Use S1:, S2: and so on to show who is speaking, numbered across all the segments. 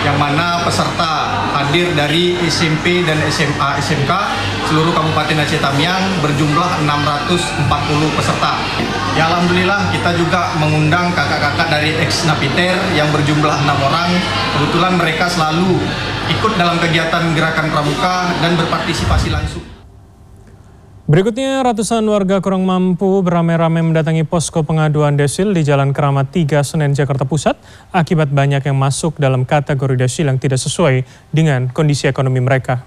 S1: yang mana peserta hadir dari SMP dan SMA SMK seluruh Kabupaten Aceh Tamiang berjumlah 640 peserta. Ya, alhamdulillah kita juga mengundang kakak-kakak dari ex-napiter yang berjumlah 6 orang. Kebetulan mereka selalu ikut dalam kegiatan gerakan pramuka dan berpartisipasi langsung.
S2: Berikutnya, ratusan warga kurang mampu beramai-ramai mendatangi posko pengaduan desil di Jalan Keramat 3, Senen, Jakarta Pusat akibat banyak yang masuk dalam kategori desil yang tidak sesuai dengan kondisi ekonomi mereka.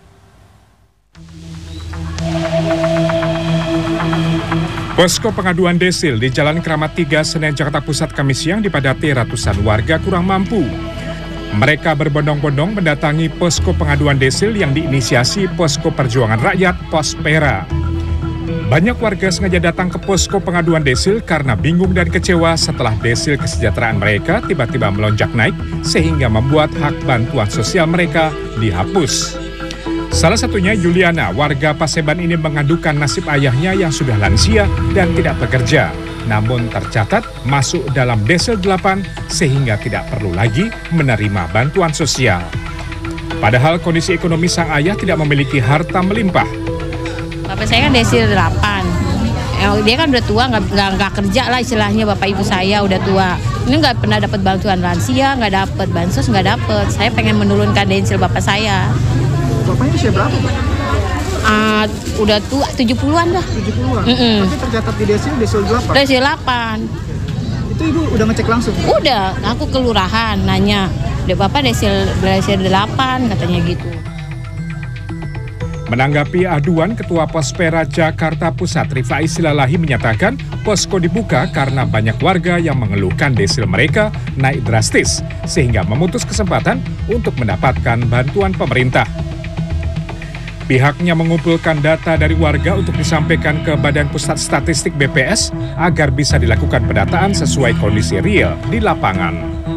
S3: Posko pengaduan desil di Jalan Keramat 3, Senen, Jakarta Pusat Kamis siang dipadati ratusan warga kurang mampu. Mereka berbondong-bondong mendatangi posko pengaduan desil yang diinisiasi Posko Perjuangan Rakyat Pospera. Banyak warga sengaja datang ke posko pengaduan desil karena bingung dan kecewa setelah desil kesejahteraan mereka tiba-tiba melonjak naik sehingga membuat hak bantuan sosial mereka dihapus. Salah satunya Yuliana, warga Paseban ini mengadukan nasib ayahnya yang sudah lansia dan tidak bekerja. Namun tercatat masuk dalam desil 8 sehingga tidak perlu lagi menerima bantuan sosial. Padahal kondisi ekonomi sang ayah tidak memiliki harta melimpah.
S4: Bapak saya kan desil 8. Dia kan udah tua, nggak kerja lah istilahnya, bapak ibu saya udah tua. Ini nggak pernah dapat bantuan lansia, nggak dapat bansos, nggak dapat. Saya pengen menurunkan desil bapak saya.
S5: Bapaknya usia berapa, Pak?
S4: Udah tua, 70-an lah.
S5: 70-an? Tapi tercatat di desil 8?
S4: Desil 8.
S5: Itu Ibu udah ngecek langsung?
S4: Udah, aku kelurahan nanya. Bapak desil 8 katanya gitu.
S3: Menanggapi aduan, Ketua Pospera Jakarta Pusat Rifai Silalahi menyatakan posko dibuka karena banyak warga yang mengeluhkan desil mereka naik drastis sehingga memutus kesempatan untuk mendapatkan bantuan pemerintah. Pihaknya mengumpulkan data dari warga untuk disampaikan ke Badan Pusat Statistik BPS agar bisa dilakukan pendataan sesuai kondisi real di lapangan.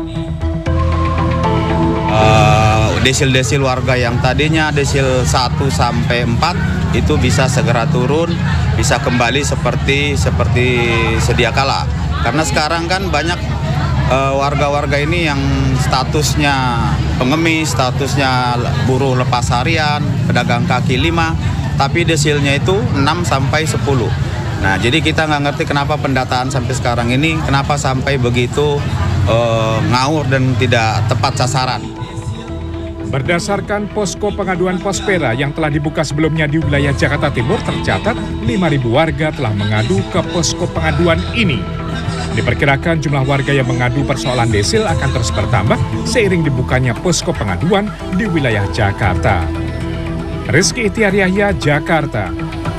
S6: Desil-desil warga yang tadinya desil 1 sampai 4 itu bisa segera turun, bisa kembali seperti sedia kala. Karena sekarang kan banyak warga-warga ini yang statusnya pengemis, statusnya buruh lepas harian, pedagang kaki 5, tapi desilnya itu 6 sampai 10. Nah, jadi kita nggak ngerti kenapa pendataan sampai sekarang ini, kenapa sampai begitu ngawur dan tidak tepat sasaran.
S3: Berdasarkan posko pengaduan Pospera yang telah dibuka sebelumnya di wilayah Jakarta Timur, tercatat 5.000 warga telah mengadu ke posko pengaduan ini. Diperkirakan jumlah warga yang mengadu persoalan desil akan terus bertambah seiring dibukanya posko pengaduan di wilayah Jakarta. Rizky Ihtiar Yahya, Jakarta.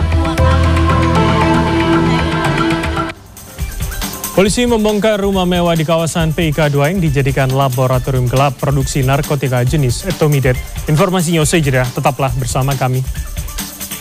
S2: Polisi membongkar rumah mewah di kawasan PIK 2 yang dijadikan laboratorium gelap produksi narkotika jenis etomidat. Informasinya usai jeda, tetaplah bersama kami.